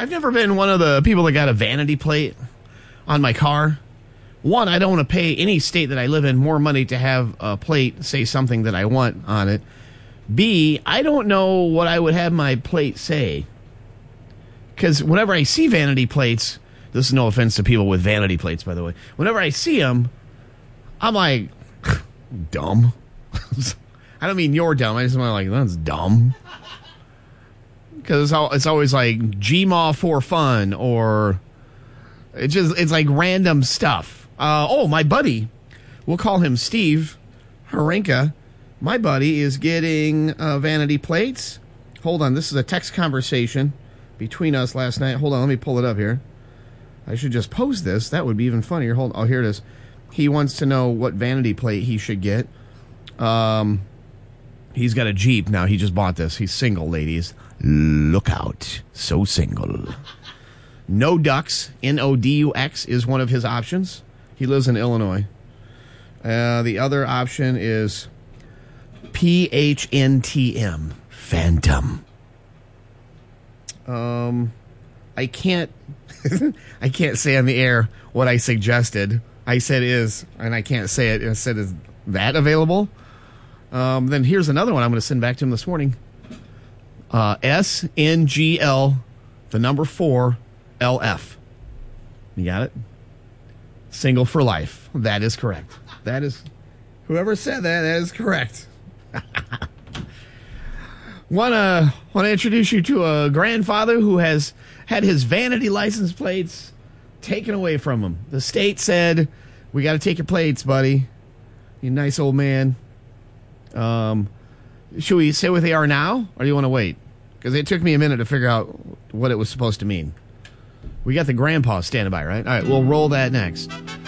I've never been one of the people that got a vanity plate on my car. One, I don't want to pay any state that I live in more money to have a plate say something that I want on it. B, I don't know what I would have my plate say. Because whenever I see vanity plates, this is no offense to people with vanity plates, by the way. Whenever I see them, I'm like, dumb. I don't mean you're dumb. I just want to like, that's dumb. Because it's always like Gmaw for fun, or it's like random stuff. My buddy, we'll call him Steve Harinka. My buddy is getting vanity plates. Hold on, this is a text conversation between us last night. Hold on, let me pull it up here. I should just post this. That would be even funnier. Here it is. He wants to know what vanity plate he should get. He's got a Jeep now. He just bought this. He's single, ladies. Look out. So single. No Ducks, Nodux, is one of his options. He lives in Illinois. The other option is PHNTM, Phantom. I can't say on the air what I suggested. I said is, and I can't say it. I said, is that available? Then here's another one I'm going to send back to him this morning. SNGL, the number 4, LF. You got it? Single for life. That is correct. That is, whoever said that is correct. Want to introduce you to a grandfather who has had his vanity license plates taken away from him. The state said, we got to take your plates, buddy. You nice old man. Should we say what they are now, or do you want to wait? Because it took me a minute to figure out what it was supposed to mean. We got the grandpa standing by, right? All right, we'll roll that next.